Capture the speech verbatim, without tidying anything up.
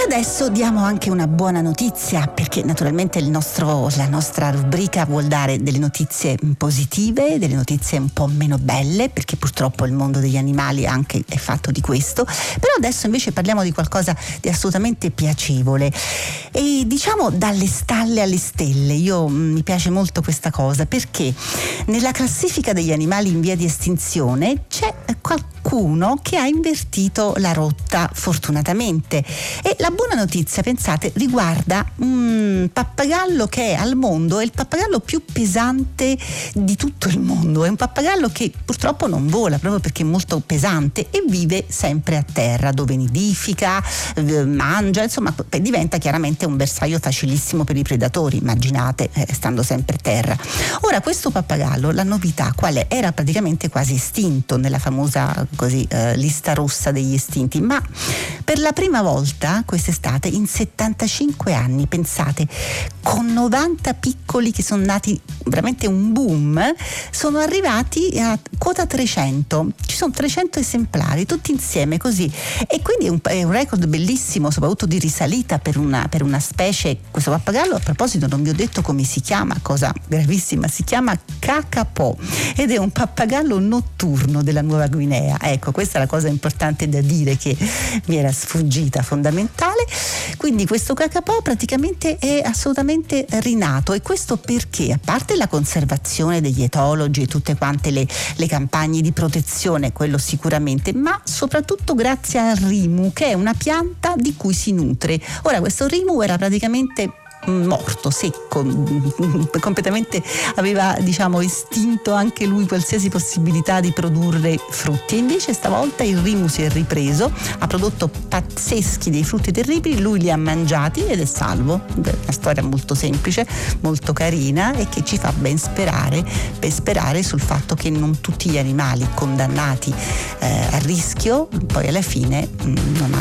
adesso diamo anche una buona notizia, perché naturalmente il nostro, la nostra rubrica vuol dare delle notizie positive, delle notizie un po' meno belle, perché purtroppo il mondo degli animali anche è fatto di questo. Però adesso invece parliamo di qualcosa di assolutamente piacevole e diciamo dalle stalle alle stelle. Io mi piace molto questa cosa, perché nella classifica degli animali in via di estinzione c'è qualcuno che ha invertito la rotta, fortunatamente. E la buona notizia, pensate, riguarda un pappagallo che è al mondo, è il pappagallo più pesante di tutto il mondo. È un pappagallo che purtroppo non vola, proprio perché è molto pesante, e vive sempre a terra, dove nidifica, mangia, insomma diventa chiaramente un bersaglio facilissimo per i predatori, immaginate, eh, stando sempre a terra. Ora, questo pappagallo, la novità qual è? Era praticamente quasi estinto nella famosa così eh, lista rossa degli estinti, ma per la prima volta quest'estate, in settantacinque anni, pensate, con novanta piccoli che sono nati veramente un boom, sono arrivati a quota trecento. Ci sono trecento esemplari tutti insieme così, e quindi è un, è un record bellissimo, soprattutto di risalita per una, per una specie. Questo pappagallo, a proposito, non vi ho detto come si chiama, cosa gravissima, si chiama Kakapò ed è un pappagallo notturno della Nuova Guinea. Ecco, questa è la cosa importante da dire, che mi era sfuggita, fondamentale. Quindi questo Kakapò praticamente è assolutamente rinato, e questo perché, a parte la conservazione degli etologi e tutte quante le, le campagne di protezione, quello sicuramente, ma soprattutto grazie al rimu, che è una pianta di cui si nutre. Ora, questo rimu era praticamente morto, secco, completamente, aveva diciamo estinto anche lui qualsiasi possibilità di produrre frutti, e invece stavolta il rimu si è ripreso, ha prodotto pazzeschi dei frutti terribili, lui li ha mangiati ed è salvo. Una storia molto semplice, molto carina, e che ci fa ben sperare, ben sperare sul fatto che non tutti gli animali condannati eh, a rischio poi alla fine mh, non hanno